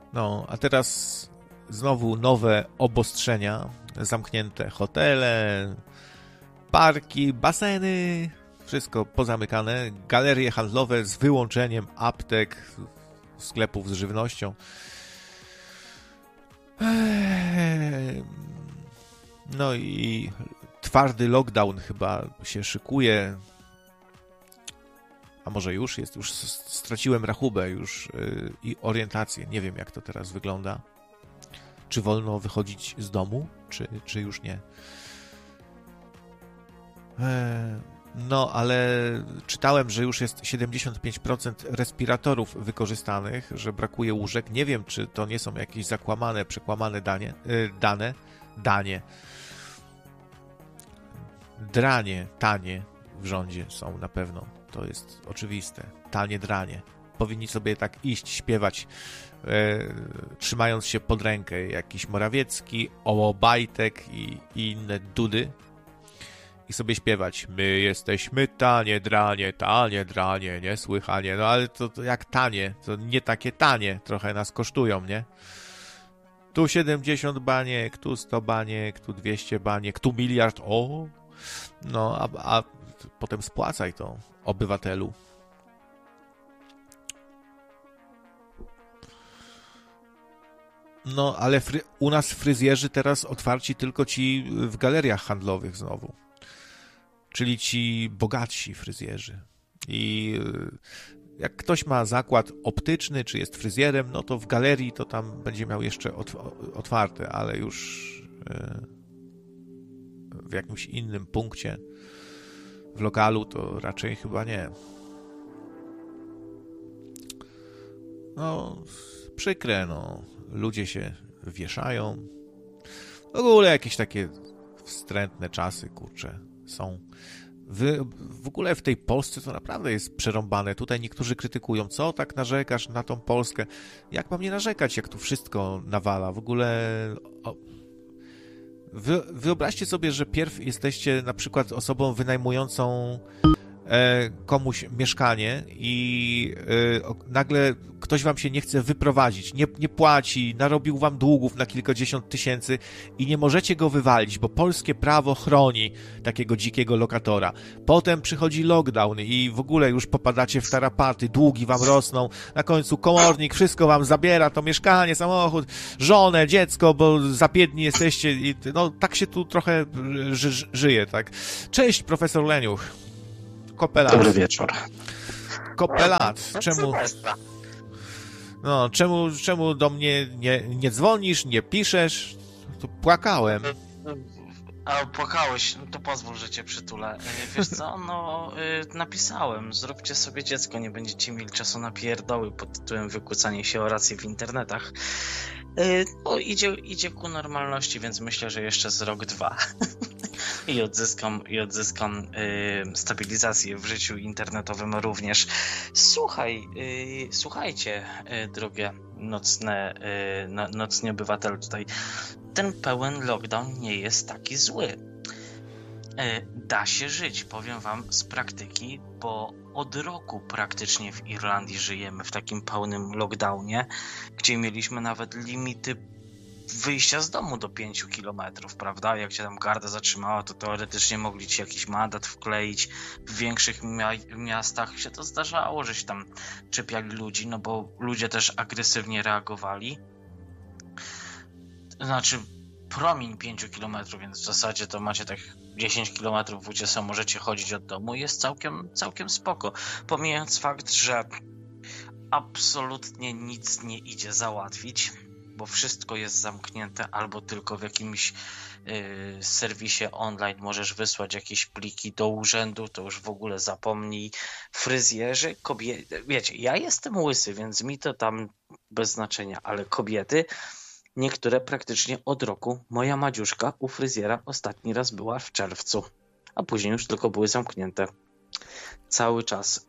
No, a teraz znowu nowe obostrzenia, zamknięte hotele, parki, baseny, wszystko pozamykane, galerie handlowe z wyłączeniem aptek, sklepów z żywnością. No i twardy lockdown chyba się szykuje. A może już jest? Już straciłem rachubę już i orientację. Nie wiem, jak to teraz wygląda. Czy wolno wychodzić z domu, czy już nie? No, ale czytałem, że już jest 75% respiratorów wykorzystanych, że brakuje łóżek. Nie wiem, czy to nie są jakieś zakłamane, przekłamane dranie, tanie w rządzie są na pewno. To jest oczywiste. Tanie dranie. Powinni sobie tak iść, śpiewać, trzymając się pod rękę. Jakiś Morawiecki, Obajtek i inne dudy. I sobie śpiewać. My jesteśmy tanie dranie, niesłychanie. No ale to jak tanie? To nie takie tanie. Trochę nas kosztują, nie? Tu 70 baniek, tu 100 baniek, tu 200 baniek, tu miliard. O! No, a potem spłacaj to, obywatelu. No, ale u nas fryzjerzy teraz otwarci tylko ci w galeriach handlowych znowu. Czyli ci bogatsi fryzjerzy. I jak ktoś ma zakład optyczny, czy jest fryzjerem, no to w galerii to tam będzie miał jeszcze otwarte, ale już w jakimś innym punkcie w lokalu to raczej chyba nie. No, przykre, no. Ludzie się wieszają. W ogóle jakieś takie wstrętne czasy, kurczę, są. W ogóle w tej Polsce to naprawdę jest przerąbane. Tutaj niektórzy krytykują, co tak narzekasz na tą Polskę. Jak mam nie narzekać, jak tu wszystko nawala? W ogóle... Wyobraźcie sobie, że pierw jesteście na przykład osobą wynajmującą komuś mieszkanie i nagle ktoś wam się nie chce wyprowadzić, nie płaci, narobił wam długów na kilkadziesiąt tysięcy i nie możecie go wywalić, bo polskie prawo chroni takiego dzikiego lokatora. Potem przychodzi lockdown i w ogóle już popadacie w tarapaty, długi wam rosną, na końcu komornik wszystko wam zabiera, to mieszkanie, samochód, żonę, dziecko, bo za biedni jesteście i no tak się tu trochę żyje, tak. Cześć, profesor Leniuch. Kopelat. Dobry wieczór. Kopelat. Czemu do mnie nie dzwonisz, nie piszesz? To płakałem. A płakałeś, no to pozwól, że cię przytulę. Wiesz co, napisałem, zróbcie sobie dziecko, nie będziecie mieli czasu na pierdoły pod tytułem wykłócanie się o rację w internetach. No, idzie ku normalności, więc myślę, że jeszcze z rok, 2 i odzyskam stabilizację w życiu internetowym również. Słuchajcie, drogie nocni obywatele tutaj, ten pełen lockdown nie jest taki zły. Da się żyć, powiem wam z praktyki, bo od roku praktycznie w Irlandii żyjemy w takim pełnym lockdownie, gdzie mieliśmy nawet limity wyjścia z domu do 5 kilometrów, prawda? Jak cię tam garda zatrzymała, to teoretycznie mogli ci jakiś mandat wkleić. W większych miastach się to zdarzało, że się tam czepiali ludzi, no bo ludzie też agresywnie reagowali. Znaczy promień 5 kilometrów, więc w zasadzie to macie tak 10 kilometrów w uciesem, możecie chodzić od domu, jest całkiem spoko. Pomijając fakt, że absolutnie nic nie idzie załatwić, bo wszystko jest zamknięte, albo tylko w jakimś serwisie online możesz wysłać jakieś pliki do urzędu, to już w ogóle zapomnij. Fryzjerzy, kobiety, wiecie, ja jestem łysy, więc mi to tam bez znaczenia, ale kobiety, niektóre praktycznie od roku. Moja Madziuszka u fryzjera ostatni raz była w czerwcu, a później już tylko były zamknięte. Cały czas.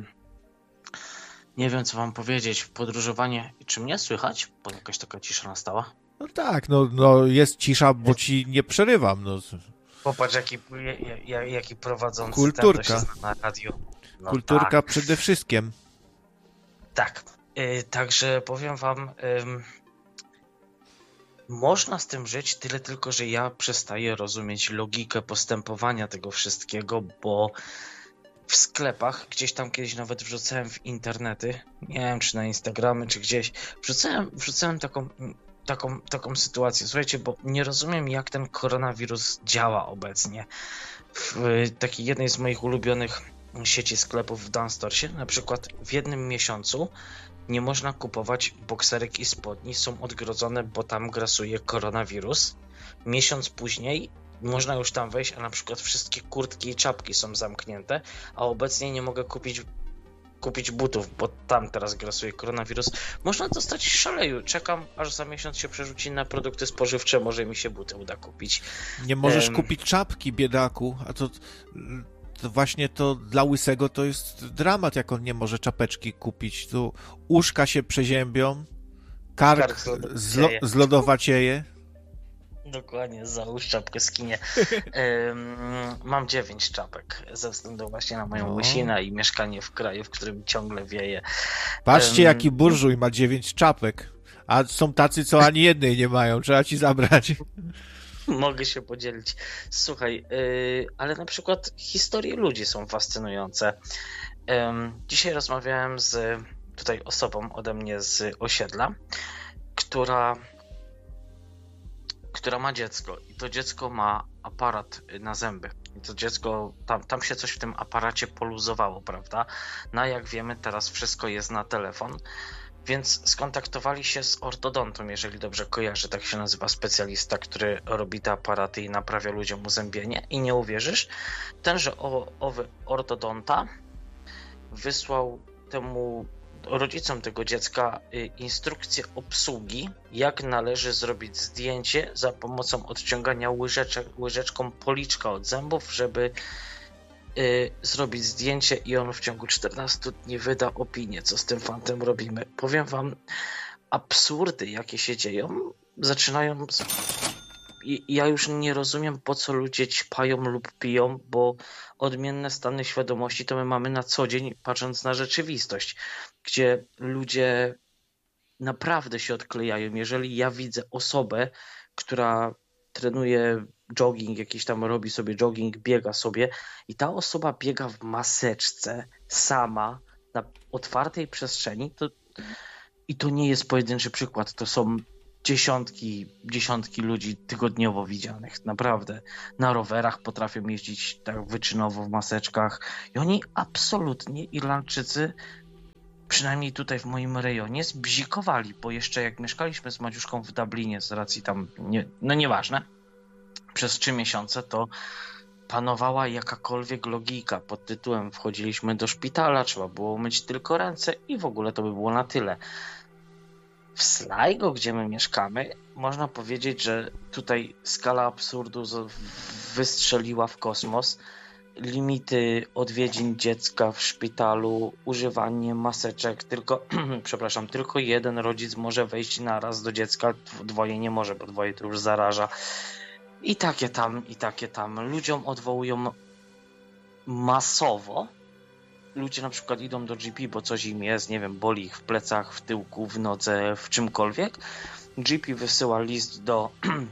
Nie wiem, co wam powiedzieć. Podróżowanie... Czy mnie słychać? Bo jakaś taka cisza nastała. No tak, no jest cisza, bo ci nie przerywam. No. Popatrz, jaki prowadzący kulturka. Ten, to się zna na radiu. No kulturka tak. przede wszystkim. Tak. Także powiem wam, można z tym żyć, tyle tylko, że ja przestaję rozumieć logikę postępowania tego wszystkiego, bo w sklepach, gdzieś tam kiedyś nawet wrzucałem w internety, nie wiem czy na Instagramy, czy gdzieś, wrzucałem taką sytuację. Słuchajcie, bo nie rozumiem, jak ten koronawirus działa obecnie. W takiej jednej z moich ulubionych sieci sklepów w Dunstorsie, na przykład w jednym miesiącu nie można kupować bokserek i spodni, są odgrodzone, bo tam grasuje koronawirus. Miesiąc później można już tam wejść, a na przykład wszystkie kurtki i czapki są zamknięte, a obecnie nie mogę kupić butów, bo tam teraz grasuje koronawirus. Można dostać szaleju. Czekam, aż za miesiąc się przerzuci na produkty spożywcze, może mi się buty uda kupić. Nie możesz kupić czapki, biedaku, a to właśnie to dla łysego to jest dramat, jak on nie może czapeczki kupić. Tu uszka się przeziębią, kark zlodowacieje. Dokładnie, załóż czapkę, skinie. Mam 9 czapek, ze względu właśnie na moją łysinę i mieszkanie w kraju, w którym ciągle wieje. Patrzcie, jaki burżuj ma 9 czapek, a są tacy, co ani jednej nie mają, trzeba ci zabrać. Mogę się podzielić. Słuchaj, ale na przykład historie ludzi są fascynujące. Dzisiaj rozmawiałem z tutaj osobą ode mnie z osiedla, która ma dziecko i to dziecko ma aparat na zęby. I to dziecko, tam się coś w tym aparacie poluzowało, prawda? No jak wiemy, teraz wszystko jest na telefon, więc skontaktowali się z ortodontą, jeżeli dobrze kojarzę, tak się nazywa specjalista, który robi te aparaty i naprawia ludziom uzębienie. I nie uwierzysz, tenże owy ortodonta wysłał temu rodzicom tego dziecka instrukcję obsługi, jak należy zrobić zdjęcie za pomocą odciągania łyżeczką policzka od zębów, żeby zrobić zdjęcie i on w ciągu 14 dni wyda opinię, co z tym fantem robimy. Powiem wam, absurdy jakie się dzieją zaczynają ja już nie rozumiem, po co ludzie ćpają lub piją, bo odmienne stany świadomości to my mamy na co dzień, patrząc na rzeczywistość, gdzie ludzie naprawdę się odklejają. Jeżeli ja widzę osobę, która trenuje jogging, jakiś tam robi sobie jogging, biega sobie i ta osoba biega w maseczce sama na otwartej przestrzeni, to nie jest pojedynczy przykład, to są dziesiątki ludzi tygodniowo widzianych, naprawdę. Na rowerach potrafią jeździć tak wyczynowo w maseczkach i oni absolutnie, Irlandczycy, przynajmniej tutaj w moim rejonie, zbzikowali, bo jeszcze jak mieszkaliśmy z Madziuszką w Dublinie, z racji tam, nieważne, przez 3 miesiące to panowała jakakolwiek logika pod tytułem wchodziliśmy do szpitala, trzeba było myć tylko ręce i w ogóle to by było na tyle. W Sligo, gdzie my mieszkamy, można powiedzieć, że tutaj skala absurdu wystrzeliła w kosmos. Limity odwiedzin dziecka w szpitalu, używanie maseczek, tylko jeden rodzic może wejść naraz do dziecka, dwoje nie może, bo dwoje to już zaraża. I takie tam. Ludziom odwołują masowo. Ludzie na przykład idą do GP, bo coś im jest, nie wiem, boli ich w plecach, w tyłku, w nodze, w czymkolwiek. GP wysyła list do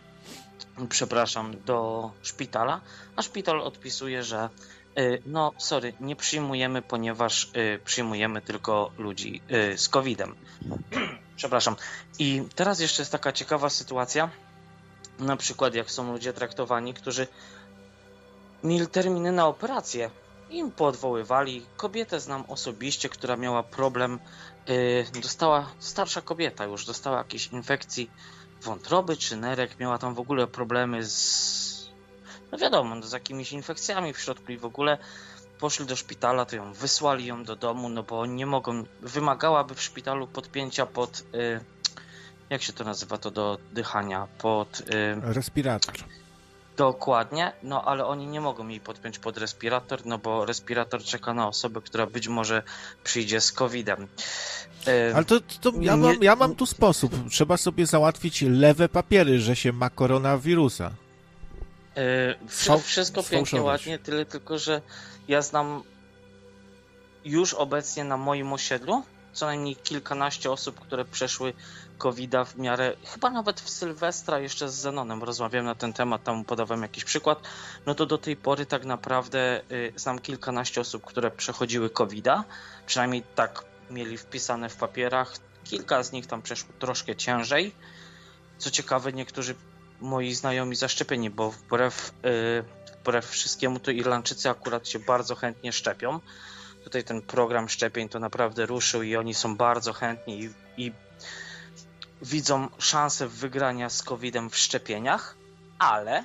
szpitala, a szpital odpisuje, że nie przyjmujemy, ponieważ przyjmujemy tylko ludzi z COVID-em. Przepraszam. I teraz jeszcze jest taka ciekawa sytuacja, na przykład jak są ludzie traktowani, którzy mieli terminy na operację, im poodwoływali. Kobietę znam osobiście, która miała problem, starsza kobieta już, dostała jakiejś infekcji wątroby czy nerek, miała tam w ogóle problemy z jakimiś infekcjami w środku i w ogóle poszli do szpitala, to ją wysłali ją do domu, no bo nie mogą, wymagałaby w szpitalu podpięcia pod, jak się to nazywa, to do dychania, pod... respirator. Dokładnie, no ale oni nie mogą jej podpiąć pod respirator, no bo respirator czeka na osobę, która być może przyjdzie z COVID-em. Ale ja mam tu sposób. Trzeba sobie załatwić lewe papiery, że się ma koronawirusa. Wszystko pięknie, ładnie, tylko że ja znam już obecnie na moim osiedlu co najmniej kilkanaście osób, które przeszły COVID-a w miarę, chyba nawet w Sylwestra jeszcze z Zenonem rozmawiałem na ten temat, tam podawałem jakiś przykład, no to do tej pory tak naprawdę znam kilkanaście osób, które przechodziły COVID-a, przynajmniej tak mieli wpisane w papierach, kilka z nich tam przeszło troszkę ciężej. Co ciekawe, niektórzy moi znajomi zaszczepieni, bo wbrew wszystkiemu to Irlandczycy akurat się bardzo chętnie szczepią. Tutaj ten program szczepień to naprawdę ruszył i oni są bardzo chętni i widzą szansę wygrania z COVID-em w szczepieniach, ale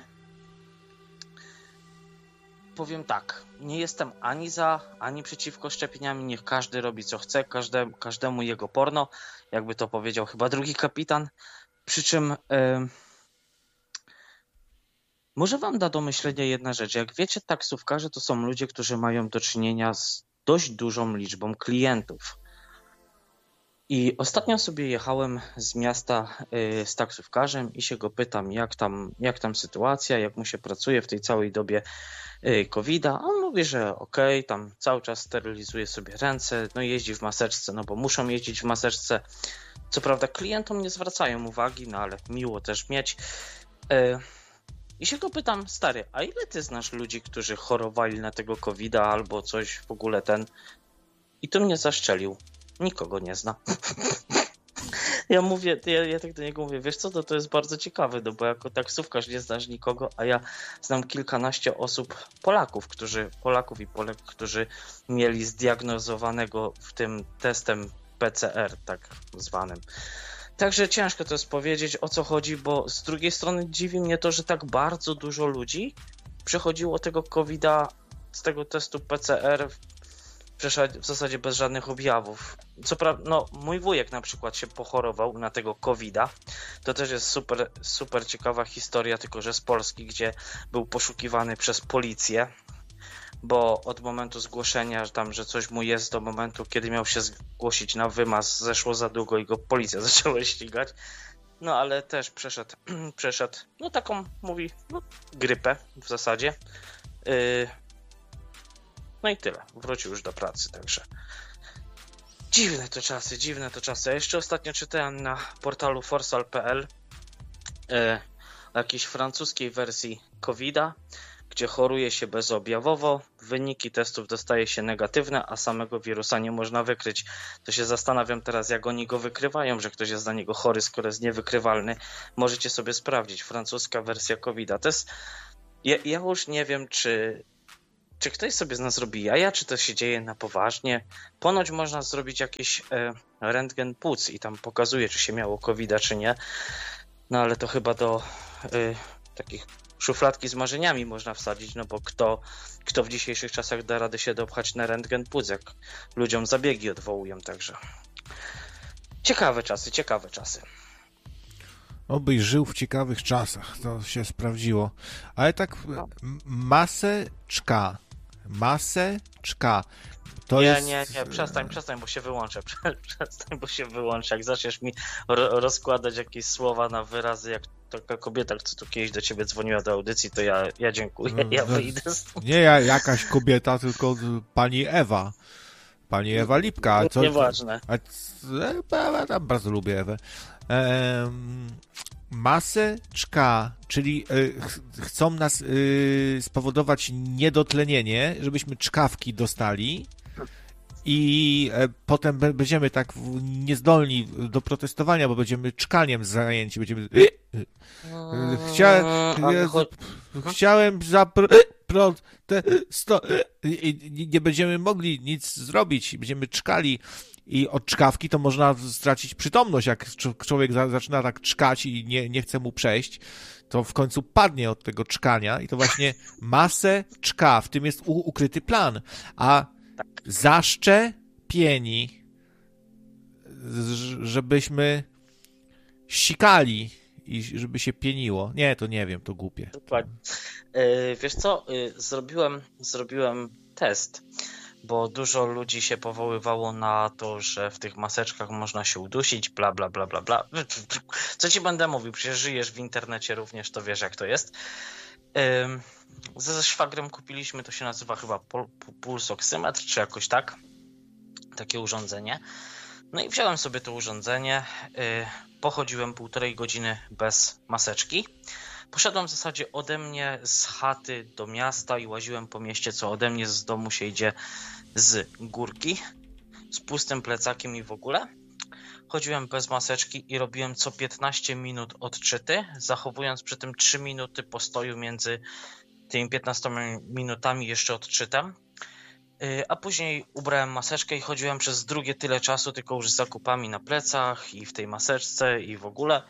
powiem tak, nie jestem ani za, ani przeciwko szczepieniami, niech każdy robi co chce, każdemu jego porno, jakby to powiedział chyba drugi kapitan, przy czym może wam da do myślenia jedna rzecz, jak wiecie, taksówkarze to są ludzie, którzy mają do czynienia z dość dużą liczbą klientów. I ostatnio sobie jechałem z miasta z taksówkarzem i się go pytam, jak tam sytuacja, jak mu się pracuje w tej całej dobie COVID-a. A on mówi, że okej, tam cały czas sterylizuje sobie ręce, no jeździ w maseczce, no bo muszą jeździć w maseczce. Co prawda klientom nie zwracają uwagi, no ale miło też mieć. I się go pytam, stary, a ile ty znasz ludzi, którzy chorowali na tego COVID-a albo coś w ogóle I to mnie zaszczelił. Nikogo nie zna. Ja mówię, ja tak do niego mówię, wiesz co, to jest bardzo ciekawe, no bo jako taksówkarz nie znasz nikogo, a ja znam kilkanaście osób, Polaków i Polek, którzy mieli zdiagnozowanego w tym testem PCR, tak zwanym. Także ciężko to jest powiedzieć, o co chodzi, bo z drugiej strony dziwi mnie to, że tak bardzo dużo ludzi przechodziło tego COVID-a z tego testu PCR w zasadzie bez żadnych objawów. Co prawda, no, mój wujek na przykład się pochorował na tego COVID-a. To też jest super ciekawa historia, tylko że z Polski, gdzie był poszukiwany przez policję, bo od momentu zgłoszenia, że coś mu jest, do momentu, kiedy miał się zgłosić na wymaz, zeszło za długo i go policja zaczęła ścigać. No ale też przeszedł, no taką, mówi, no, grypę w zasadzie. No i tyle. Wrócił już do pracy, także dziwne to czasy. Ja jeszcze ostatnio czytałem na portalu forsal.pl o jakiejś francuskiej wersji COVID-a, gdzie choruje się bezobjawowo, wyniki testów dostaje się negatywne, a samego wirusa nie można wykryć. To się zastanawiam teraz, jak oni go wykrywają, że ktoś jest na niego chory, skoro jest niewykrywalny. Możecie sobie sprawdzić. Francuska wersja COVID-a. To jest... Ja już nie wiem, czy ktoś sobie z nas robi jaja, czy to się dzieje na poważnie. Ponoć można zrobić jakiś rentgen płuc i tam pokazuje, czy się miało COVID-a, czy nie. No ale to chyba do takich szufladki z marzeniami można wsadzić, no bo kto w dzisiejszych czasach da radę się dopchać na rentgen płuc, jak ludziom zabiegi odwołują, także ciekawe czasy. Obyś żył w ciekawych czasach, to się sprawdziło. Ale tak maseczka. To nie, przestań, bo się wyłączę. Przestań, bo się wyłączę. Jak zaczniesz mi rozkładać jakieś słowa na wyrazy, jak taka kobieta, co tu kiedyś do ciebie dzwoniła do audycji, to ja dziękuję, ja wyjdę stąd. Nie jakaś kobieta, tylko pani Ewa. Pani Ewa Lipka. Nieważne. Ja bardzo lubię Ewę. Maseczka, czyli chcą nas spowodować niedotlenienie, żebyśmy czkawki dostali i potem będziemy tak niezdolni do protestowania, bo będziemy czkaniem zajęci, będziemy chciałem i nie będziemy mogli nic zrobić, będziemy czkali. I od czkawki to można stracić przytomność. Jak człowiek zaczyna tak czkać i nie chce mu przejść, to w końcu padnie od tego czkania i to właśnie masę czka. W tym jest ukryty plan. A zaszczepieni, żebyśmy sikali i żeby się pieniło. Nie, to nie wiem, to głupie. Dokładnie. Wiesz co, zrobiłem test, bo dużo ludzi się powoływało na to, że w tych maseczkach można się udusić, bla, bla, bla, bla, bla. Co ci będę mówił? Przecież żyjesz w internecie również, to wiesz jak to jest. Ze szwagrem kupiliśmy, to się nazywa chyba pulsoksymetr, czy jakoś tak. Takie urządzenie. No i wziąłem sobie to urządzenie, pochodziłem 1,5 godziny bez maseczki. Poszedłem w zasadzie ode mnie z chaty do miasta i łaziłem po mieście, co ode mnie z domu się idzie z górki, z pustym plecakiem i w ogóle. Chodziłem bez maseczki i robiłem co 15 minut odczyty, zachowując przy tym 3 minuty postoju między tymi 15 minutami jeszcze odczytem. A później ubrałem maseczkę i chodziłem przez drugie tyle czasu, tylko już z zakupami na plecach i w tej maseczce i w ogóle.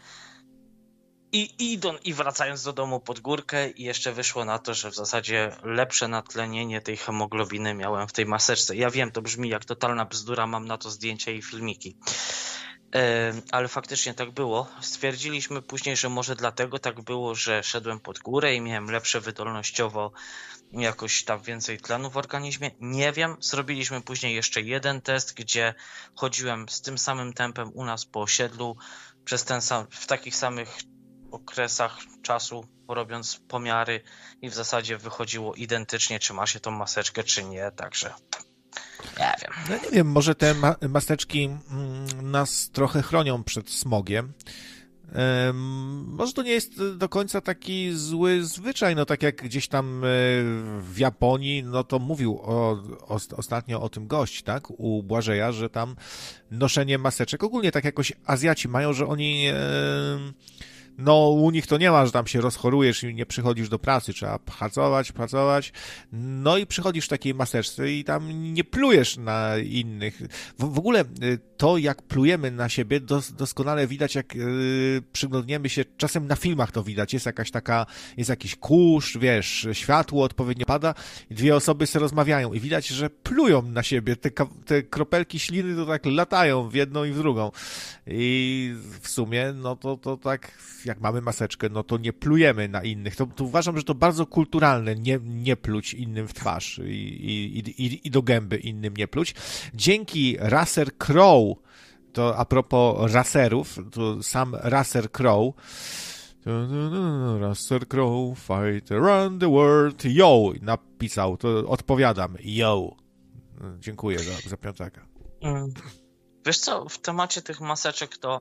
I wracając do domu pod górkę i jeszcze wyszło na to, że w zasadzie lepsze natlenienie tej hemoglobiny miałem w tej maseczce. Ja wiem, to brzmi jak totalna bzdura, mam na to zdjęcia i filmiki. Ale faktycznie tak było. Stwierdziliśmy później, że może dlatego tak było, że szedłem pod górę i miałem lepsze wydolnościowo, jakoś tam więcej tlenu w organizmie. Nie wiem, zrobiliśmy później jeszcze jeden test, gdzie chodziłem z tym samym tempem u nas po osiedlu przez w takich samych okresach czasu, robiąc pomiary i w zasadzie wychodziło identycznie, czy ma się tą maseczkę, czy nie, także nie wiem. No nie wiem, może te maseczki nas trochę chronią przed smogiem. Może to nie jest do końca taki zły zwyczaj, no tak jak gdzieś tam w Japonii, no to mówił ostatnio o tym gość, tak, u Błażeja, że tam noszenie maseczek, ogólnie tak jakoś Azjaci mają, że oni, no u nich to nie ma, że tam się rozchorujesz i nie przychodzisz do pracy, trzeba pracować, no i przychodzisz w takiej maseczce i tam nie plujesz na innych. W ogóle to, jak plujemy na siebie, doskonale widać, jak przyglądniemy się, czasem na filmach to widać, jest jakiś kurz, wiesz, światło odpowiednio pada i dwie osoby sobie rozmawiają i widać, że plują na siebie, te kropelki śliny to tak latają w jedną i w drugą i w sumie, no to tak, jak mamy maseczkę, no to nie plujemy na innych. To uważam, że to bardzo kulturalne, nie pluć innym w twarz i do gęby innym nie pluć. Dzięki Russell Crowe, to a propos raserów, to sam Russell Crowe, Russell Crowe, fight around the world, yo, napisał, to odpowiadam, yo. Dziękuję za piątaka. Wiesz co, w temacie tych maseczek to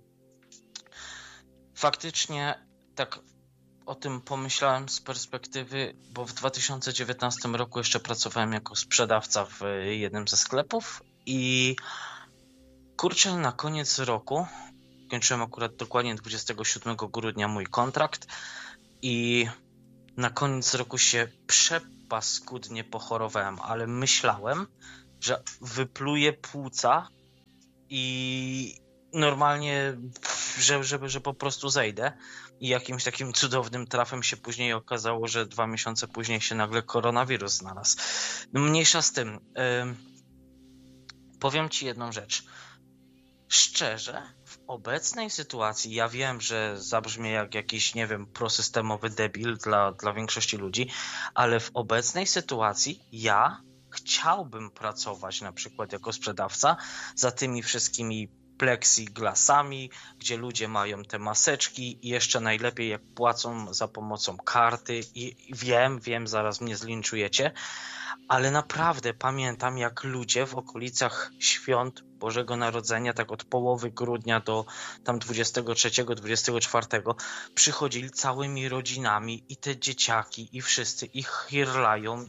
faktycznie tak o tym pomyślałem z perspektywy, bo w 2019 roku jeszcze pracowałem jako sprzedawca w jednym ze sklepów i kurczę, na koniec roku, kończyłem akurat dokładnie 27 grudnia mój kontrakt i na koniec roku się przepaskudnie pochorowałem, ale myślałem, że wypluję płuca i normalnie, że po prostu zejdę i jakimś takim cudownym trafem się później okazało, że 2 miesiące później się nagle koronawirus znalazł. No mniejsza z tym. Powiem ci jedną rzecz. Szczerze, w obecnej sytuacji, ja wiem, że zabrzmie jak jakiś, nie wiem, prosystemowy debil dla większości ludzi, ale w obecnej sytuacji ja chciałbym pracować na przykład jako sprzedawca za tymi wszystkimi plexiglasami, gdzie ludzie mają te maseczki i jeszcze najlepiej jak płacą za pomocą karty i wiem, zaraz mnie zlinczujecie, ale naprawdę pamiętam, jak ludzie w okolicach świąt Bożego Narodzenia, tak od połowy grudnia do tam 23-24 przychodzili całymi rodzinami i te dzieciaki i wszyscy ich chirlają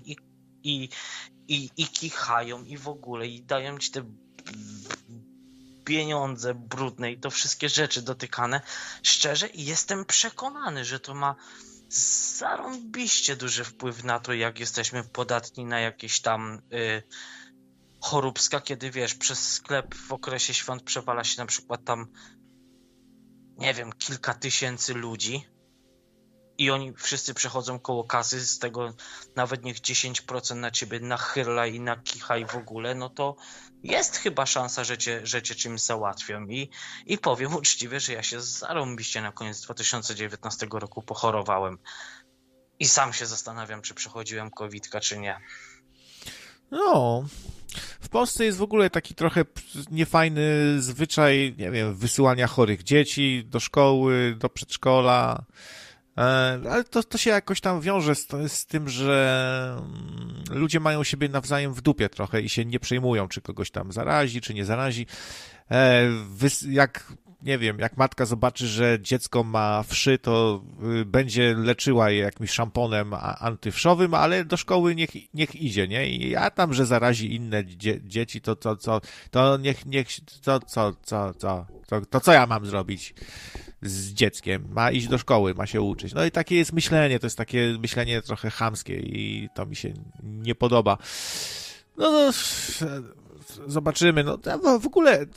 i kichają i w ogóle i dają ci te pieniądze brudne i to wszystkie rzeczy dotykane. Szczerze jestem przekonany, że to ma zarąbiście duży wpływ na to, jak jesteśmy podatni na jakieś tam choróbska, kiedy wiesz, przez sklep w okresie świąt przewala się na przykład tam, nie wiem, kilka tysięcy ludzi i oni wszyscy przechodzą koło kasy, z tego nawet niech 10% na ciebie nachyla i nakicha i w ogóle, no to jest chyba szansa, że cię czymś załatwią i powiem uczciwie, że ja się zarąbiście na koniec 2019 roku pochorowałem i sam się zastanawiam, czy przechodziłem COVID-ka, czy nie. No, w Polsce jest w ogóle taki trochę niefajny zwyczaj, nie wiem, wysyłania chorych dzieci do szkoły, do przedszkola, ale to się jakoś tam wiąże z tym, że ludzie mają siebie nawzajem w dupie trochę i się nie przejmują, czy kogoś tam zarazi, czy nie zarazi. Jak, nie wiem, jak matka zobaczy, że dziecko ma wszy, to będzie leczyła je jakimś szamponem antywszowym, ale do szkoły niech idzie, nie? I a tam, że zarazi inne dzieci, to co ja mam zrobić z dzieckiem? Ma iść do szkoły, ma się uczyć. No i takie jest myślenie, to jest takie myślenie trochę chamskie i to mi się nie podoba. No, zobaczymy. No, w ogóle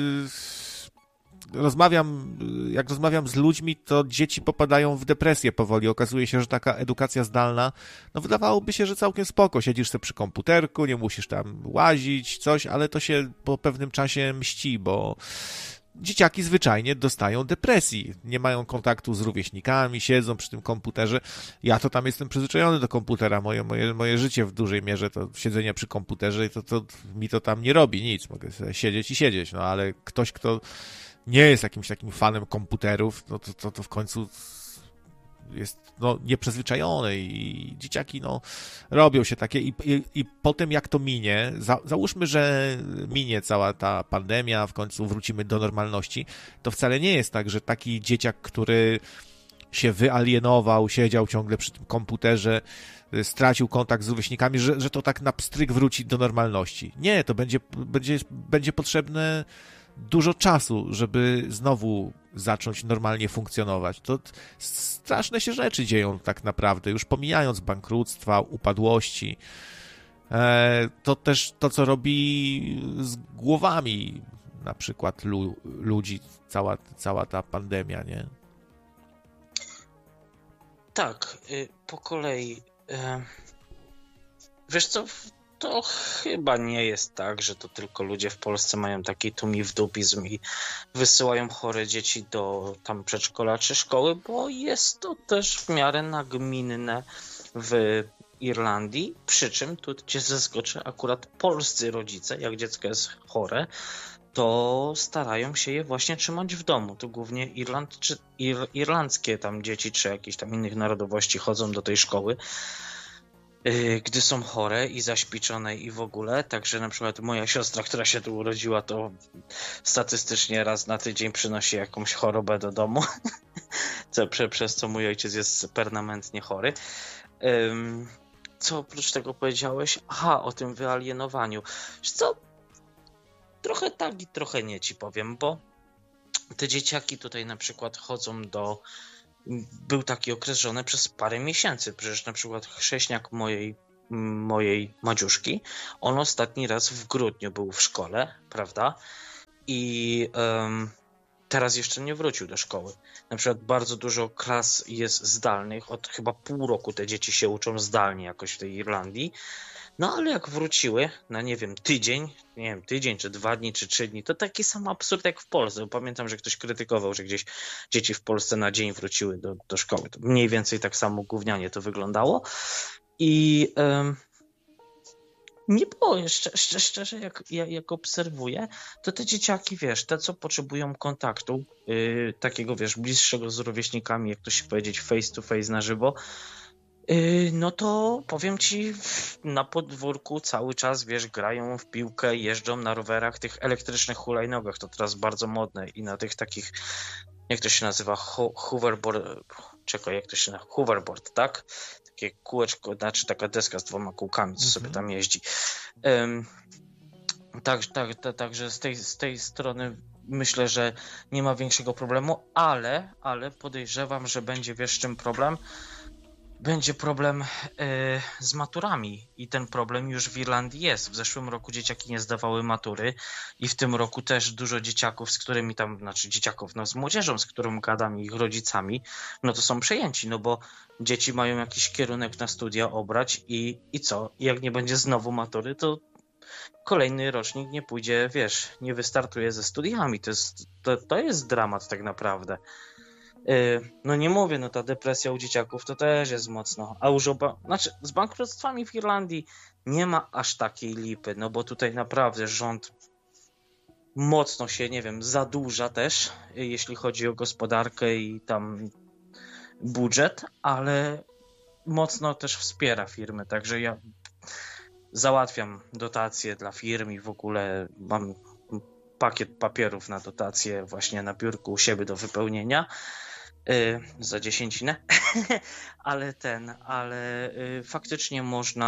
jak rozmawiam z ludźmi, to dzieci popadają w depresję powoli. Okazuje się, że taka edukacja zdalna, no wydawałoby się, że całkiem spoko. Siedzisz sobie przy komputerku, nie musisz tam łazić, coś, ale to się po pewnym czasie mści, bo dzieciaki zwyczajnie dostają depresji. Nie mają kontaktu z rówieśnikami, siedzą przy tym komputerze. Ja to tam jestem przyzwyczajony do komputera. Moje życie w dużej mierze to siedzenie przy komputerze i to mi to tam nie robi nic. Mogę sobie siedzieć i siedzieć, no ale ktoś, kto nie jest jakimś takim fanem komputerów, no to w końcu jest nieprzyzwyczajony i dzieciaki robią się takie i potem jak to minie, załóżmy, że minie cała ta pandemia, w końcu wrócimy do normalności, to wcale nie jest tak, że taki dzieciak, który się wyalienował, siedział ciągle przy tym komputerze, stracił kontakt z rówieśnikami, że to tak na pstryk wróci do normalności. Nie, to będzie potrzebne dużo czasu, żeby znowu zacząć normalnie funkcjonować. To straszne się rzeczy dzieją tak naprawdę, już pomijając bankructwa, upadłości. To też to, co robi z głowami na przykład ludzi, cała ta pandemia, nie? Tak, po kolei. Wiesz co, to chyba nie jest tak, że to tylko ludzie w Polsce mają taki tumidupizm i wysyłają chore dzieci do tam przedszkola czy szkoły, bo jest to też w miarę nagminne w Irlandii, przy czym tu cię zaskoczę, akurat polscy rodzice, jak dziecko jest chore, to starają się je właśnie trzymać w domu. To głównie irlandzkie tam dzieci, czy jakieś tam innych narodowości chodzą do tej szkoły, gdy są chore i zaśpiczone i w ogóle. Także na przykład moja siostra, która się tu urodziła, to statystycznie raz na tydzień przynosi jakąś chorobę do domu, przez co mój ojciec jest permanentnie chory. Co oprócz tego powiedziałeś? Aha, o tym wyalienowaniu. Wiesz co? Trochę tak i trochę nie ci powiem, bo te dzieciaki tutaj na przykład chodzą był taki okres, że one przez parę miesięcy, przecież na przykład chrześniak mojej Madziuszki, on ostatni raz w grudniu był w szkole, prawda? I teraz jeszcze nie wrócił do szkoły. Na przykład bardzo dużo klas jest zdalnych, od chyba pół roku te dzieci się uczą zdalnie jakoś w tej Irlandii. No ale jak wróciły na, nie wiem, tydzień, czy 2 dni, czy 3 dni, to taki sam absurd jak w Polsce. Pamiętam, że ktoś krytykował, że gdzieś dzieci w Polsce na dzień wróciły do szkoły. To mniej więcej tak samo gównianie to wyglądało. I nie było, szczerze jak obserwuję, to te dzieciaki, wiesz, te co potrzebują kontaktu, takiego, wiesz, bliższego z rówieśnikami, jak to się powiedzieć, face to face na żywo, no to powiem ci, na podwórku cały czas, wiesz, grają w piłkę, jeżdżą na rowerach, tych elektrycznych hulajnogach, to teraz bardzo modne i na tych takich, jak to się nazywa, hoverboard, tak? Takie kółeczko, znaczy taka deska z 2 kółkami, co sobie tam jeździ. Także z tej strony myślę, że nie ma większego problemu, ale podejrzewam, że będzie, wiesz, czym problem? Będzie problem z maturami i ten problem już w Irlandii jest. W zeszłym roku dzieciaki nie zdawały matury i w tym roku też dużo dzieciaków, z którymi tam, znaczy dzieciaków, no z młodzieżą, z którą gadam i ich rodzicami, no to są przejęci, no bo dzieci mają jakiś kierunek na studia obrać i co? I jak nie będzie znowu matury, to kolejny rocznik nie pójdzie, wiesz, nie wystartuje ze studiami. To jest dramat tak naprawdę. No nie mówię, no ta depresja u dzieciaków to też jest mocno, a z bankructwami w Irlandii nie ma aż takiej lipy, no bo tutaj naprawdę rząd mocno się, nie wiem, zadłuża też, jeśli chodzi o gospodarkę i tam budżet, ale mocno też wspiera firmy, także ja załatwiam dotacje dla firm i w ogóle mam pakiet papierów na dotację właśnie na biurku u siebie do wypełnienia za 10, ale faktycznie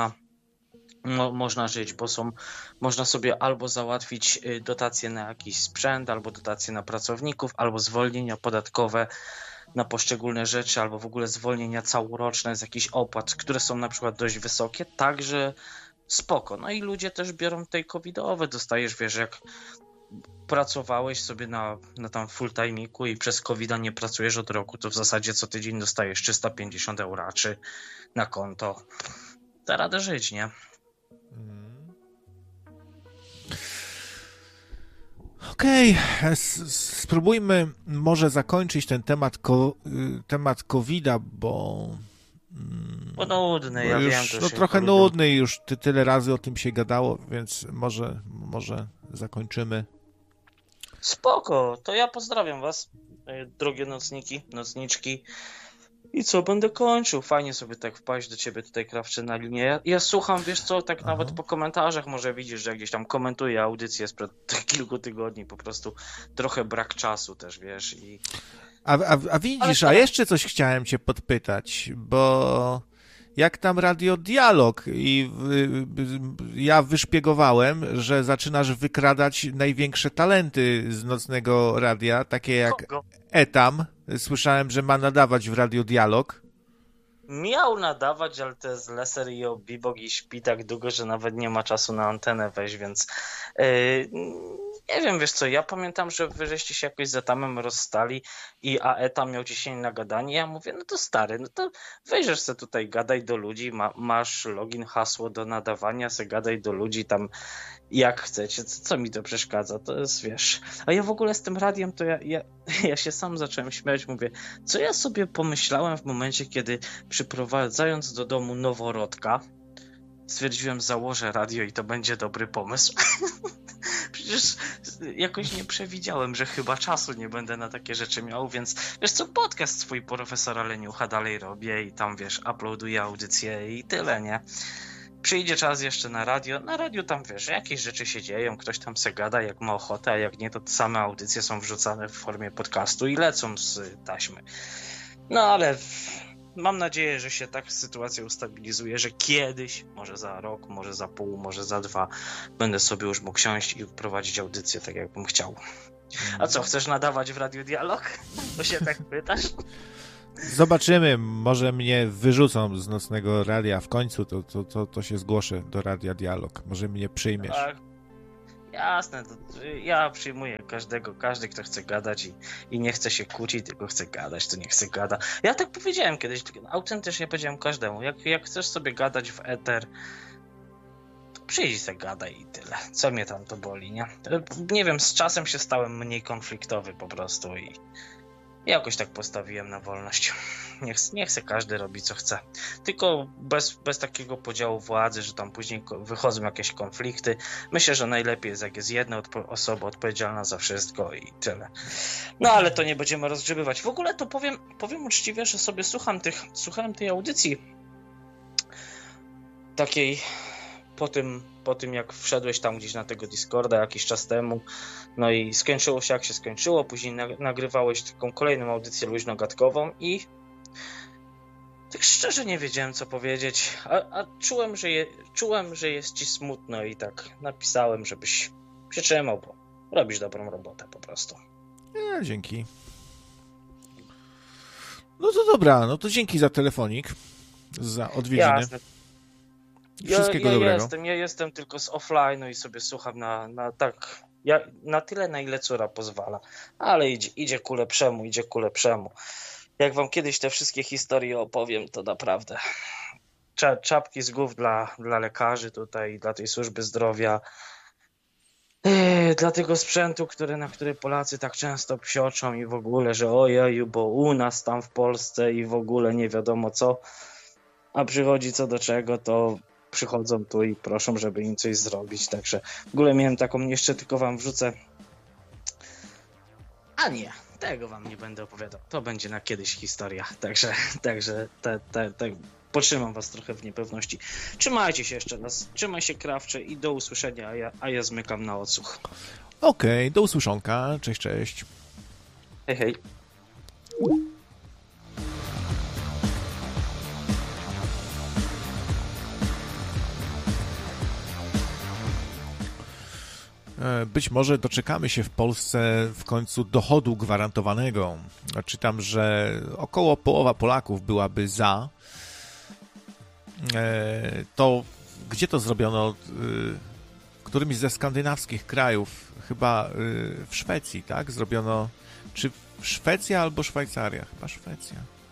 można żyć, bo można sobie albo załatwić dotacje na jakiś sprzęt, albo dotacje na pracowników, albo zwolnienia podatkowe na poszczególne rzeczy, albo w ogóle zwolnienia całoroczne z jakichś opłat, które są na przykład dość wysokie, także spoko. No i ludzie też biorą tej covidowe, dostajesz, wiesz, jak pracowałeś sobie na tam full time'iku i przez COVID-a nie pracujesz od roku, to w zasadzie co tydzień dostajesz 350 euro czy na konto. Da radę żyć, nie? Okej, spróbujmy może zakończyć ten temat COVID-a, bo nudny, ja już, wiem. To trochę nudny i już tyle razy o tym się gadało, więc może zakończymy. Spoko, to ja pozdrawiam was, drogie nocniczki. I co, będę kończył. Fajnie sobie tak wpaść do ciebie tutaj, Krawcze, na linię. Ja słucham, wiesz co, tak nawet po komentarzach może widzisz, że gdzieś tam komentuję audycję sprzed kilku tygodni, po prostu trochę brak czasu też, wiesz. A widzisz, a jeszcze coś chciałem cię podpytać, bo jak tam Radio Dialog i ja wyszpiegowałem, że zaczynasz wykradać największe talenty z nocnego radia, takie jak Etam. Słyszałem, że ma nadawać w Radio Dialog. Miał nadawać, ale to jest leser i obibok i śpi tak długo, że nawet nie ma czasu na antenę wejść, więc nie wiem, wiesz co, ja pamiętam, że wy żeście się jakoś z Etamem rozstali i Etam miał dzisiaj nagadanie. Ja mówię, no to stary, no to wejdziesz se tutaj, gadaj do ludzi, masz login, hasło do nadawania, se gadaj do ludzi tam jak chcecie, co mi to przeszkadza, to jest, wiesz. A ja w ogóle z tym radiem, to ja się sam zacząłem śmiać, mówię, co ja sobie pomyślałem w momencie, kiedy przyprowadzając do domu noworodka, stwierdziłem, założę radio i to będzie dobry pomysł. Przecież jakoś nie przewidziałem, że chyba czasu nie będę na takie rzeczy miał, więc wiesz co, podcast swój profesora Leniucha dalej robię i tam, wiesz, uploaduję audycję i tyle, nie? Przyjdzie czas jeszcze na radio. Na radiu tam, wiesz, jakieś rzeczy się dzieją, ktoś tam se gada jak ma ochotę, a jak nie, to same audycje są wrzucane w formie podcastu i lecą z taśmy. No ale mam nadzieję, że się tak sytuacja ustabilizuje, że kiedyś, może za rok, może za pół, może za 2, będę sobie już mógł siąść i prowadzić audycję tak, jakbym chciał. A co, chcesz nadawać w Radio Dialog? To się tak pytasz? Zobaczymy, może mnie wyrzucą z nocnego radia w końcu, to się zgłoszę do Radia Dialog. Może mnie przyjmiesz. Tak. Jasne, ja przyjmuję każdy, kto chce gadać i nie chce się kłócić, tylko chce gadać, to niech chce gada. Ja tak powiedziałem kiedyś, autentycznie powiedziałem każdemu, jak chcesz sobie gadać w eter, przyjdź i se gadaj i tyle. Co mnie tam to boli, nie? Nie wiem, z czasem się stałem mniej konfliktowy po prostu i jakoś tak postawiłem na wolność. Niech se każdy robi co chce. Tylko bez takiego podziału władzy, że tam później wychodzą jakieś konflikty. Myślę, że najlepiej jest, jak jest jedna osoba odpowiedzialna za wszystko i tyle. No ale to nie będziemy rozgrzebywać. W ogóle to powiem uczciwie, że sobie słuchałem tej audycji takiej po tym jak wszedłeś tam gdzieś na tego Discorda jakiś czas temu, no i skończyło się jak się skończyło, później nagrywałeś taką kolejną audycję luźno-gadkową i tak szczerze nie wiedziałem co powiedzieć, a czułem, że jest ci smutno i tak napisałem, żebyś się trzymał, bo robisz dobrą robotę po prostu. Dzięki. No to dobra, no to dzięki za telefonik, za odwiedziny. Jasne. Wszystkiego dobrego. Ja jestem tylko z offline'u i sobie słucham na tyle, na ile córa pozwala. Ale idzie ku lepszemu. Jak wam kiedyś te wszystkie historie opowiem, to naprawdę czapki z głów dla lekarzy tutaj, dla tej służby zdrowia, dla tego sprzętu, na który Polacy tak często psioczą i w ogóle, że ojeju, bo u nas tam w Polsce i w ogóle nie wiadomo co, a przychodzi co do czego, to przychodzą tu i proszą, żeby im coś zrobić, także w ogóle miałem taką, jeszcze tylko wam wrzucę, a nie, tego wam nie będę opowiadał, to będzie na kiedyś historia, także potrzymam was trochę w niepewności. Trzymajcie się jeszcze raz, trzymaj się Krawcze i do usłyszenia, a ja zmykam na odsłuch. Okej, do usłyszonka. Cześć, cześć. Hej, hej. Być może doczekamy się w Polsce w końcu dochodu gwarantowanego. Czytam, że około połowa Polaków byłaby za. To gdzie to zrobiono? W którymś ze skandynawskich krajów, chyba w Szwecji, tak? Zrobiono, czy Szwecja albo Szwajcaria? Chyba Szwecja.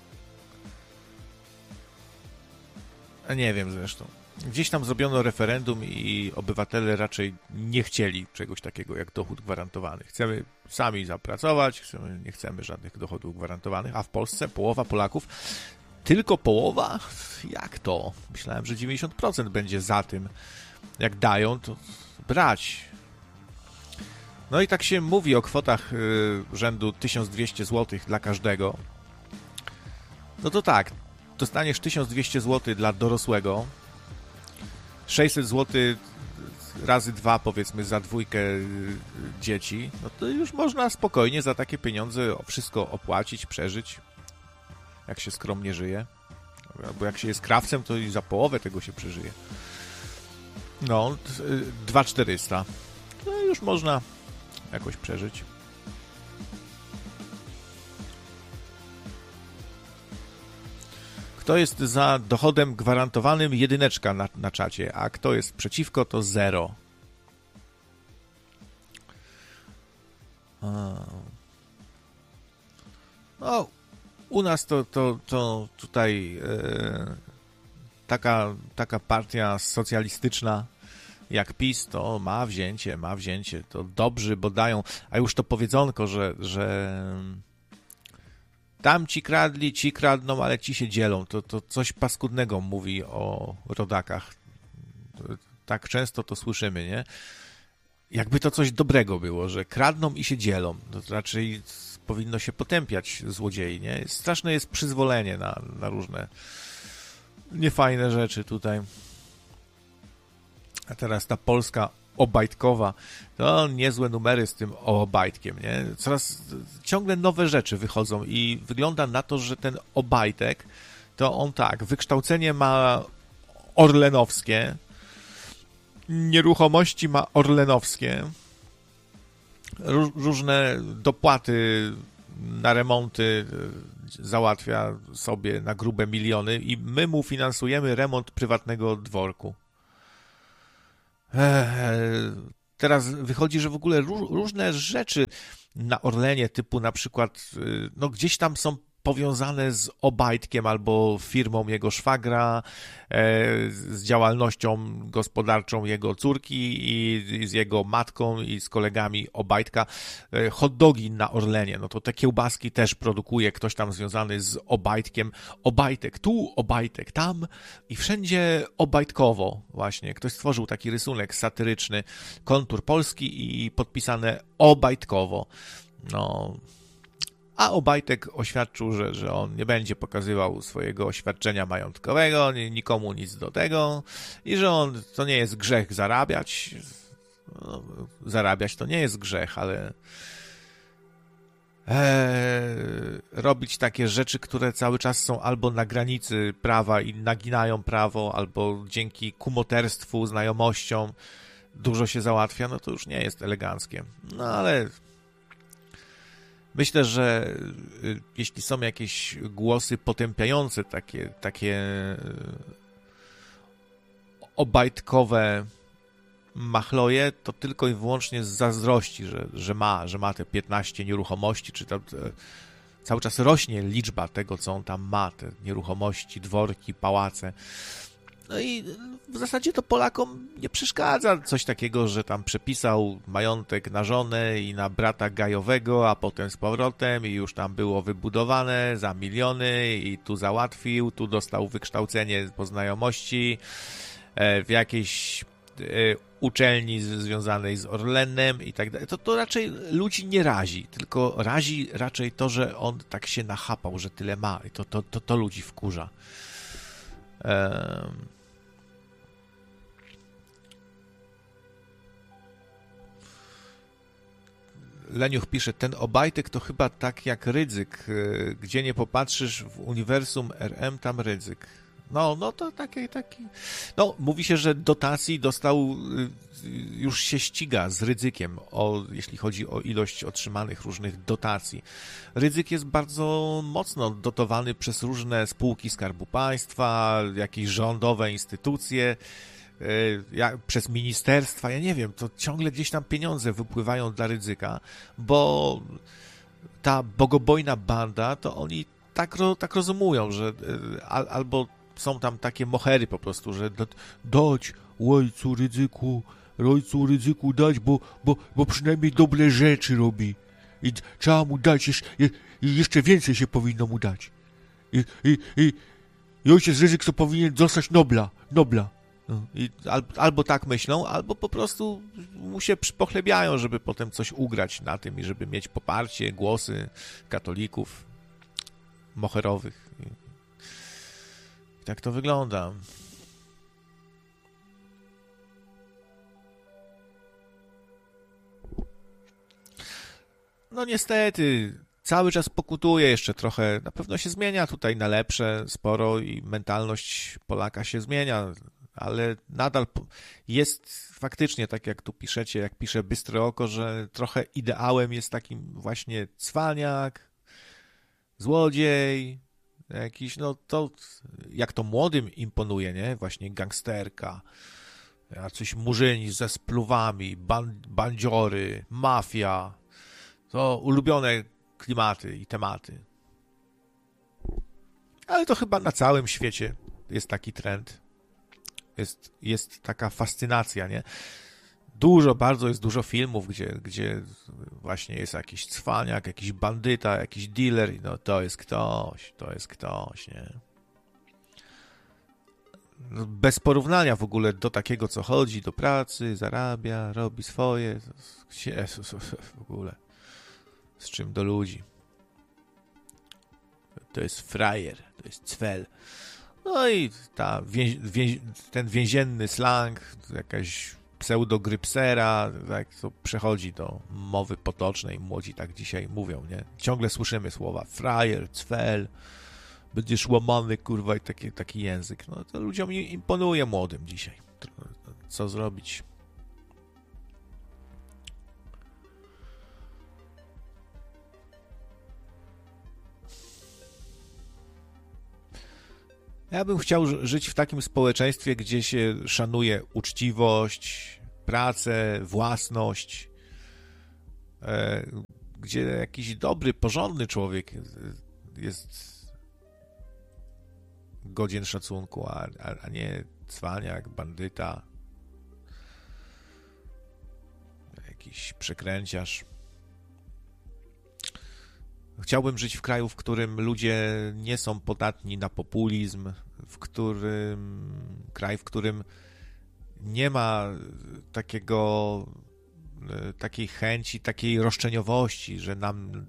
Nie wiem zresztą. Gdzieś tam zrobiono referendum i obywatele raczej nie chcieli czegoś takiego jak dochód gwarantowany. Chcemy sami zapracować, nie chcemy żadnych dochodów gwarantowanych, a w Polsce połowa Polaków, tylko połowa? Jak to? Myślałem, że 90% będzie za tym. Jak dają, to brać. No i tak się mówi o kwotach rzędu 1200 zł dla każdego. No to tak, dostaniesz 1200 zł dla dorosłego, 600 zł razy 2, powiedzmy, za dwójkę dzieci, no to już można spokojnie za takie pieniądze wszystko opłacić, przeżyć, jak się skromnie żyje. Bo jak się jest krawcem, to i za połowę tego się przeżyje. No, 2400. To już można jakoś przeżyć. Kto jest za dochodem gwarantowanym? Jedyneczka na czacie, a kto jest przeciwko, to 0. No, u nas to tutaj taka partia socjalistyczna jak PiS, to ma wzięcie, to dobrzy, bo dają, a już to powiedzonko, że tam ci kradli, ci kradną, ale ci się dzielą, to coś paskudnego mówi o rodakach. Tak często to słyszymy, nie? Jakby to coś dobrego było, że kradną i się dzielą, to raczej powinno się potępiać złodziei, nie? Straszne jest przyzwolenie na różne niefajne rzeczy tutaj. A teraz ta Polska obajtkowa, to niezłe numery z tym obajtkiem, nie? Ciągle nowe rzeczy wychodzą i wygląda na to, że ten obajtek, to on tak, wykształcenie ma orlenowskie, nieruchomości ma orlenowskie, różne dopłaty na remonty załatwia sobie na grube miliony i my mu finansujemy remont prywatnego dworku. Teraz wychodzi, że w ogóle różne rzeczy na Orlenie, typu na przykład, no gdzieś tam są powiązane z Obajtkiem albo firmą jego szwagra, z działalnością gospodarczą jego córki i z jego matką i z kolegami Obajtka. Hot dogi na Orlenie, no to te kiełbaski też produkuje ktoś tam związany z Obajtkiem. Obajtek tu, Obajtek tam i wszędzie obajtkowo właśnie. Ktoś stworzył taki rysunek satyryczny, kontur Polski i podpisane Obajtkowo. No... A Obajtek oświadczył, że on nie będzie pokazywał swojego oświadczenia majątkowego, nikomu nic do tego i że to nie jest grzech zarabiać. No, zarabiać to nie jest grzech, ale robić takie rzeczy, które cały czas są albo na granicy prawa i naginają prawo, albo dzięki kumoterstwu, znajomościom dużo się załatwia, no to już nie jest eleganckie. No ale... Myślę, że jeśli są jakieś głosy potępiające takie obajtkowe machloje, to tylko i wyłącznie z zazdrości, że ma te 15 nieruchomości, czy tam cały czas rośnie liczba tego, co on tam ma, te nieruchomości, dworki, pałace. No i w zasadzie to Polakom nie przeszkadza coś takiego, że tam przepisał majątek na żonę i na brata gajowego, a potem z powrotem i już tam było wybudowane za miliony i tu załatwił, tu dostał wykształcenie po znajomości w jakiejś uczelni związanej z Orlenem i tak dalej. To raczej ludzi nie razi, tylko razi raczej to, że on tak się nachapał, że tyle ma i to ludzi wkurza. Leniuch pisze, ten Obajtek to chyba tak jak Rydzyk. Gdzie nie popatrzysz w uniwersum RM, tam Rydzyk. No to taki. No, mówi się, że dotacji dostał, już się ściga z Rydzykiem, jeśli chodzi o ilość otrzymanych różnych dotacji. Rydzyk jest bardzo mocno dotowany przez różne spółki Skarbu Państwa, jakieś rządowe instytucje, przez ministerstwa, ja nie wiem, to ciągle gdzieś tam pieniądze wypływają dla Rydzyka, bo ta bogobojna banda, to oni tak rozumują, że albo są tam takie mohery po prostu, że dać ojcu Rydzyku dać, bo przynajmniej dobre rzeczy robi i trzeba mu dać, jeszcze więcej się powinno mu dać i ojciec Rydzyk to powinien dostać Nobla. No, albo tak myślą, albo po prostu mu się pochlebiają, żeby potem coś ugrać na tym i żeby mieć poparcie, głosy katolików moherowych. I tak to wygląda. No niestety, cały czas pokutuje jeszcze trochę. Na pewno się zmienia tutaj na lepsze sporo i mentalność Polaka się zmienia, ale nadal jest faktycznie, tak jak tu piszecie, jak pisze Bystre Oko, że trochę ideałem jest takim właśnie cwaniak, złodziej, jakiś, no to jak to młodym imponuje, nie? Właśnie gangsterka, jacyś murzyni ze spluwami, bandziory, mafia, to ulubione klimaty i tematy. Ale to chyba na całym świecie jest taki trend. Jest taka fascynacja, nie? Bardzo jest dużo filmów, gdzie właśnie jest jakiś cwaniak, jakiś bandyta, jakiś dealer i no to jest ktoś, nie? No, bez porównania w ogóle do takiego, co chodzi do pracy, zarabia, robi swoje. Jezus, w ogóle. Z czym do ludzi. To jest frajer, to jest cwel. No i ten więzienny slang, jakaś pseudogrypsera, tak, to przechodzi do mowy potocznej. Młodzi tak dzisiaj mówią, nie? Ciągle słyszymy słowa frajer, cwel, będziesz łamany, kurwa, i taki język. No to ludziom imponuje młodym dzisiaj. Co zrobić? Ja bym chciał żyć w takim społeczeństwie, gdzie się szanuje uczciwość, pracę, własność, gdzie jakiś dobry, porządny człowiek jest godzien szacunku, a nie cwaniak, bandyta, jakiś przekręciarz. Chciałbym żyć w kraju, w którym ludzie nie są podatni na populizm, kraj, w którym nie ma takiej chęci, takiej roszczeniowości, że nam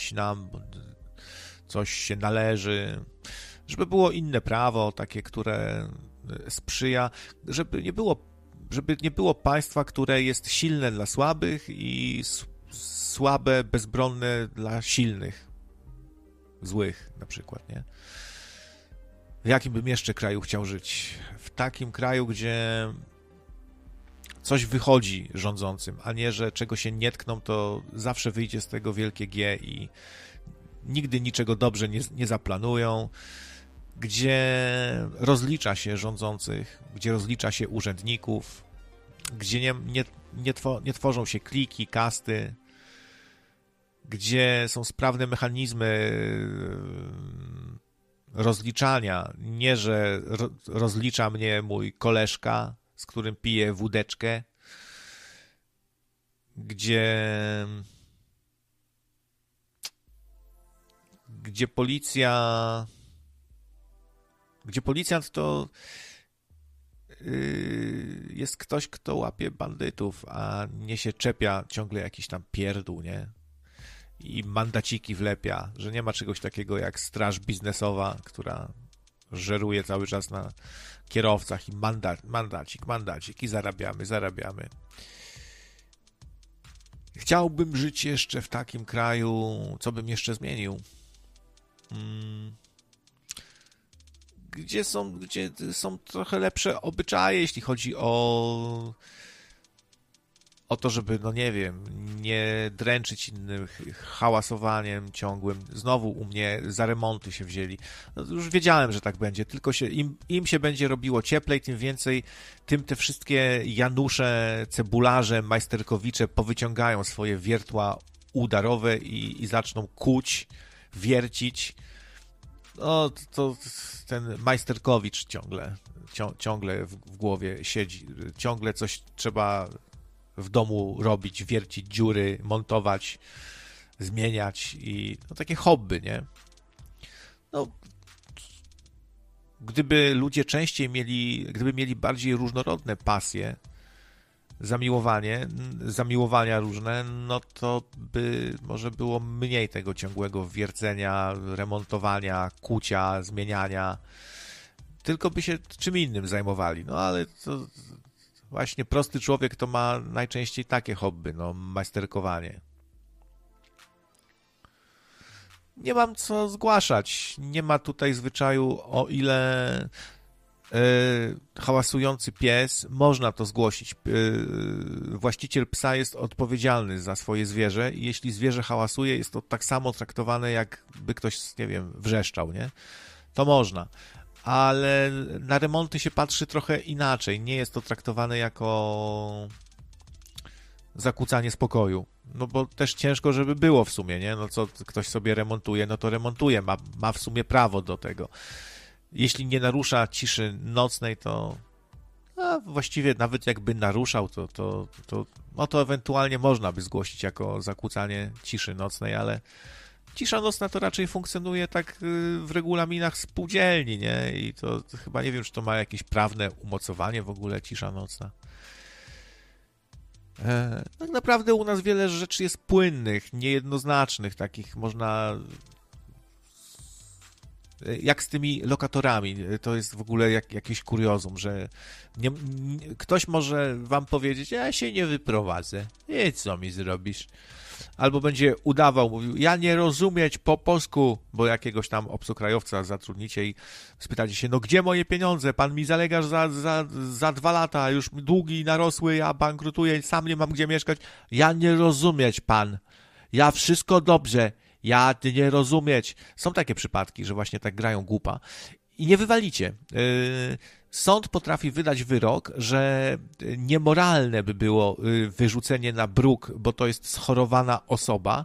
coś się należy, żeby było inne prawo, takie, które sprzyja, żeby nie było państwa, które jest silne dla słabych i słabe, bezbronne dla silnych, złych na przykład, nie? W jakim bym jeszcze kraju chciał żyć? W takim kraju, gdzie coś wychodzi rządzącym, a nie, że czego się nie tkną, to zawsze wyjdzie z tego wielkie G i nigdy niczego dobrze nie zaplanują, gdzie rozlicza się rządzących, gdzie rozlicza się urzędników, gdzie nie tworzą się kliki, kasty, gdzie są sprawne mechanizmy rozliczania. Nie, że rozlicza mnie mój koleżka, z którym piję wódeczkę, gdzie policjant to jest ktoś, kto łapie bandytów, a nie się czepia ciągle jakiś tam pierdół, nie? I mandaciki wlepia, że nie ma czegoś takiego jak straż biznesowa, która żeruje cały czas na kierowcach i mandacik i zarabiamy. Chciałbym żyć jeszcze w takim kraju, co bym jeszcze zmienił? Gdzie są trochę lepsze obyczaje, jeśli chodzi o to, żeby, no nie wiem, nie dręczyć innych hałasowaniem ciągłym. Znowu u mnie za remonty się wzięli. No, już wiedziałem, że tak będzie, tylko im się będzie robiło cieplej, tym więcej, tym te wszystkie Janusze, Cebularze, Majsterkowicze powyciągają swoje wiertła udarowe i zaczną kuć, wiercić. No, to ten Majsterkowicz ciągle w głowie siedzi. Ciągle coś trzeba w domu robić, wiercić dziury, montować, zmieniać i no, takie hobby, nie? No, gdyby ludzie częściej mieli bardziej różnorodne pasje, zamiłowania różne, no to by może było mniej tego ciągłego wiercenia, remontowania, kucia, zmieniania, tylko by się czym innym zajmowali. No ale to właśnie prosty człowiek to ma najczęściej takie hobby, no majsterkowanie. Nie mam co zgłaszać. Nie ma tutaj zwyczaju, o ile hałasujący pies, można to zgłosić. Właściciel psa jest odpowiedzialny za swoje zwierzę i jeśli zwierzę hałasuje, jest to tak samo traktowane, jakby ktoś, nie wiem, wrzeszczał, nie? To można. Ale na remonty się patrzy trochę inaczej. Nie jest to traktowane jako zakłócanie spokoju. No bo też ciężko, żeby było w sumie, nie? No co ktoś sobie remontuje, no to remontuje. Ma w sumie prawo do tego. Jeśli nie narusza ciszy nocnej, to właściwie nawet jakby naruszał, to ewentualnie można by zgłosić jako zakłócanie ciszy nocnej, ale cisza nocna to raczej funkcjonuje tak w regulaminach spółdzielni, nie? I to chyba nie wiem, czy to ma jakieś prawne umocowanie w ogóle, cisza nocna. Tak naprawdę u nas wiele rzeczy jest płynnych, niejednoznacznych, takich można... Jak z tymi lokatorami, to jest w ogóle jakieś kuriozum, że ktoś może wam powiedzieć, ja się nie wyprowadzę, i co mi zrobisz? Albo będzie udawał, mówił, ja nie rozumieć po polsku, bo jakiegoś tam obcokrajowca zatrudnicie i spytacie się, no gdzie moje pieniądze? Pan mi zalegasz za 2 lata, już długi narosły, ja bankrutuję, sam nie mam gdzie mieszkać. Ja nie rozumieć, pan. Ja wszystko dobrze. Ja ty nie rozumieć. Są takie przypadki, że właśnie tak grają głupa i nie wywalicie. Sąd potrafi wydać wyrok, że niemoralne by było wyrzucenie na bruk, bo to jest schorowana osoba,